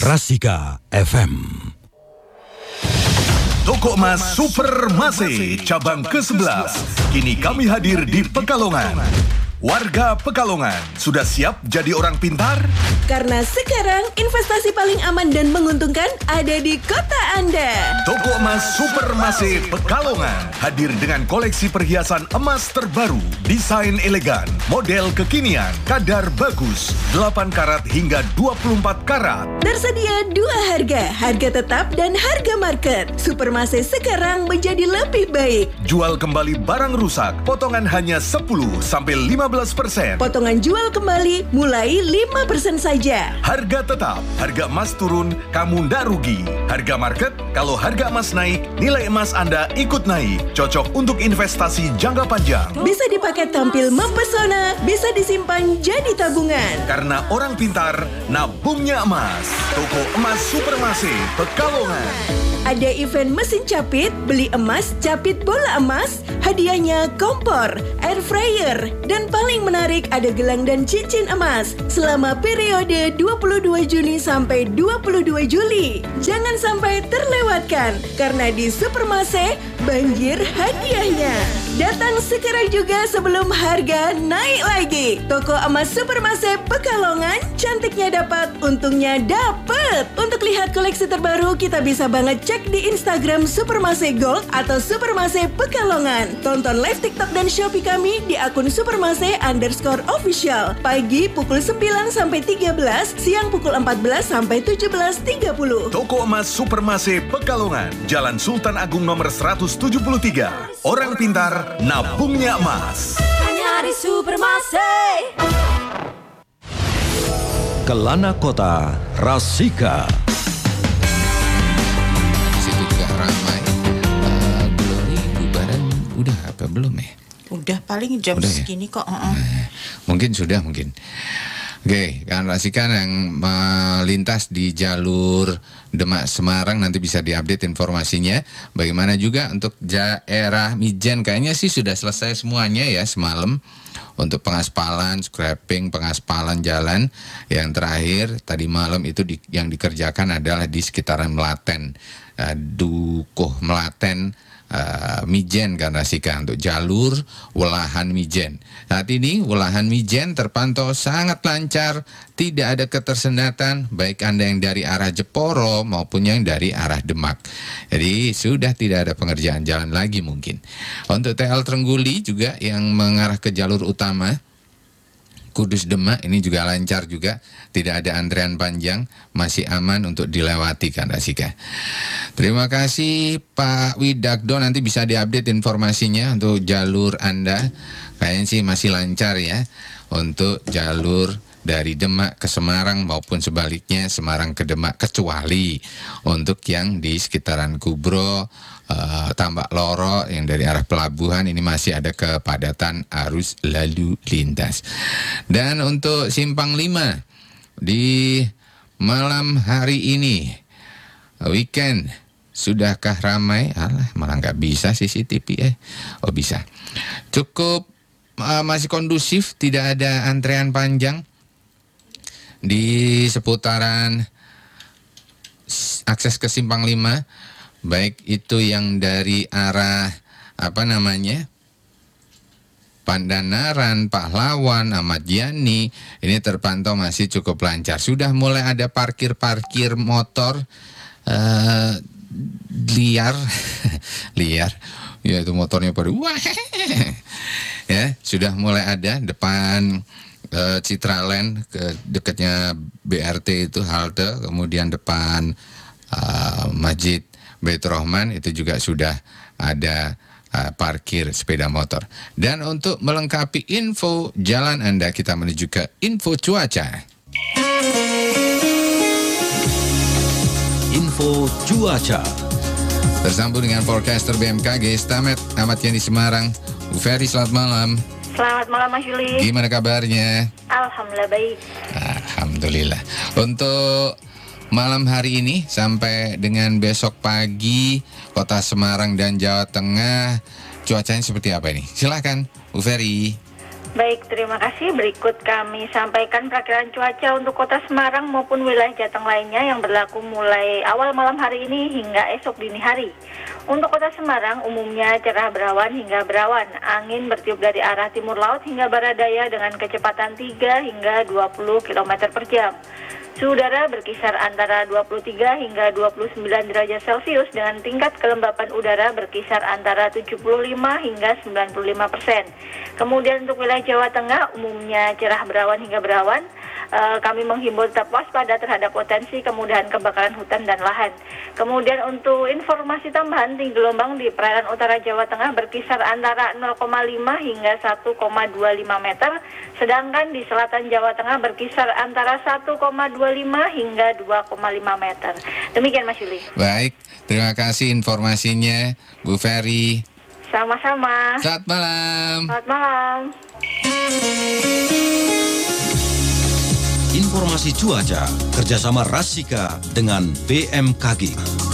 Rasika FM. Toko Emas Supermase cabang ke-11 kini kami hadir di Pekalongan. Warga Pekalongan, sudah siap jadi orang pintar? Karena sekarang investasi paling aman dan menguntungkan ada di kota Anda. Toko Emas Supermase Pekalongan hadir dengan koleksi perhiasan emas terbaru, desain elegan, model kekinian, kadar bagus, 8 karat hingga 24 karat. Tersedia dua harga tetap dan harga market. Supermase sekarang menjadi lebih baik. Jual kembali barang rusak, potongan hanya 10-15%. Potongan jual kembali mulai 5% saja. Harga tetap, harga emas turun, kamu ndak rugi. Harga market, kalau harga emas naik, nilai emas Anda ikut naik. Cocok untuk investasi jangka panjang. Bisa dipakai tampil mempesona, bisa disimpan jadi tabungan. Karena orang pintar, nabungnya emas. Toko Emas Supermase Pekalongan. Ada event mesin capit, beli emas, capit bola emas, hadiahnya kompor, air fryer, dan paling menarik ada gelang dan cincin emas selama periode 22 Juni sampai 22 Juli. Jangan sampai terlewatkan karena di Supermase banjir hadiahnya. Datang sekarang juga sebelum harga naik lagi. Toko Emas Supermase Pekalongan, cantiknya dapat, untungnya dapat. Untuk lihat koleksi terbaru kita bisa banget cek di Instagram Supermase Gold atau Supermase Pekalongan. Tonton live TikTok dan Shopee kami di akun Supermase_official. Pagi pukul 9 sampai 13, siang pukul 14 sampai 17.30. Toko Emas Supermase Pekalongan, Jalan Sultan Agung nomor 173. Orang pintar, nabungnya emas. Hanya di Supermase. Kelana Kota, Rasika. Situ juga ramai. Glory bubaran udah apa belum ya? Udah paling jam Udah, segini kok. Mungkin sudah. Oke, kan Rasika yang melintas di jalur Demak Semarang nanti bisa diupdate informasinya. Bagaimana juga untuk daerah Mijen, kayaknya sih sudah selesai semuanya ya semalam. Untuk pengaspalan, scraping, pengaspalan jalan. Yang terakhir tadi malam itu yang dikerjakan adalah di sekitaran Melaten, Dukuh Melaten, Mijen kan Rasika, untuk jalur Welahan Mijen. Saat ini Welahan Mijen terpantau sangat lancar, tidak ada ketersendatan baik Anda yang dari arah Jeporo maupun yang dari arah Demak. Jadi sudah tidak ada pengerjaan jalan lagi mungkin. Untuk TL Trengguli juga yang mengarah ke jalur utama Kudus Demak ini juga lancar juga, tidak ada antrean panjang, masih aman untuk dilewati kan Rasika. Terima kasih Pak Widakdo, nanti bisa diupdate informasinya untuk jalur Anda. Kayaknya sih masih lancar ya untuk jalur dari Demak ke Semarang maupun sebaliknya Semarang ke Demak, kecuali untuk yang di sekitaran Kubro, Tambak Loro yang dari arah pelabuhan ini masih ada kepadatan arus lalu lintas. Dan untuk Simpang 5 di malam hari ini weekend, sudahkah ramai? Alah, malah nggak bisa CCTV Oh bisa. Cukup masih kondusif, tidak ada antrean panjang di seputaran akses ke Simpang 5. Baik itu yang dari arah Pandanaran, Pahlawan, Ahmad Yani, ini terpantau masih cukup lancar. Sudah mulai ada parkir motor liar, ya itu motornya pada wah, ya sudah mulai ada depan Citraland ke dekatnya BRT itu halte, kemudian depan Masjid Baitur Rahman itu juga sudah ada parkir sepeda motor. Dan untuk melengkapi info jalan Anda, kita menuju ke info cuaca. Info cuaca. Tersambung dengan forecaster BMKG Stamet Ahmad Yani Semarang. Bu Ferry, selamat malam. Selamat malam Mas Yuli. Gimana kabarnya? Alhamdulillah baik. Alhamdulillah. Untuk malam hari ini sampai dengan besok pagi, Kota Semarang dan Jawa Tengah cuacanya seperti apa ini? Silakan Bu Ferry. Baik, terima kasih. Berikut kami sampaikan perakiran cuaca untuk Kota Semarang maupun wilayah Jateng lainnya yang berlaku mulai awal malam hari ini hingga esok dini hari. Untuk Kota Semarang umumnya cerah berawan hingga berawan. Angin bertiup dari arah timur laut hingga barat daya dengan kecepatan 3 hingga 20 km per jam. Suhu udara berkisar antara 23 hingga 29 derajat Celcius dengan tingkat kelembapan udara berkisar antara 75 hingga 95%. Kemudian untuk wilayah Jawa Tengah umumnya cerah berawan hingga berawan. Kami menghimbau tetap waspada terhadap potensi kemudahan kebakaran hutan dan lahan. Kemudian untuk informasi tambahan, tinggi gelombang di perairan utara Jawa Tengah berkisar antara 0,5 hingga 1,25 meter, sedangkan di selatan Jawa Tengah berkisar antara 1,25 hingga 2,5 meter. Demikian Mas Yuli. Baik, terima kasih informasinya Bu Ferry. Sama-sama. Selamat malam. Selamat malam. Informasi cuaca kerjasama Rasika dengan BMKG.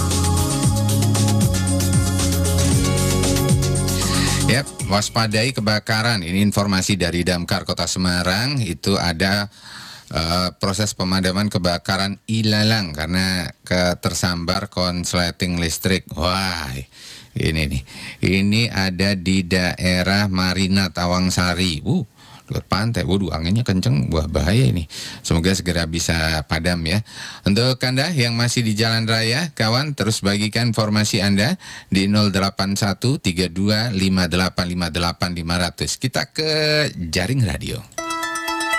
Yap, waspadai kebakaran. Ini informasi dari Damkar Kota Semarang. Itu ada proses pemadaman kebakaran ilalang karena tersambar konsleting listrik. Wah, ini nih. Ini ada di daerah Marina Tawangsari. Dekat pantai, waduh anginnya kenceng, wah bahaya ini. Semoga segera bisa padam ya. Untuk Anda yang masih di jalan raya, kawan, terus bagikan informasi Anda di 081 32 58 58 500. Kita ke jaring radio.